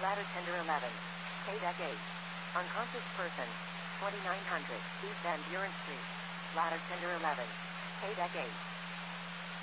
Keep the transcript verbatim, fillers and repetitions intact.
Ladder tender eleven. K-Deck eight. Unconscious person. twenty-nine hundred East Van Buren Street. Ladder tender eleven. K-Deck eight.